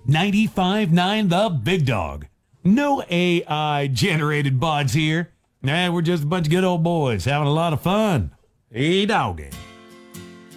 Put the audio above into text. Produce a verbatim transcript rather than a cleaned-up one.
ninety-five nine The Big Dog. No A I-generated bots here. Nah, we're just a bunch of good old boys having a lot of fun. Hey, doggy.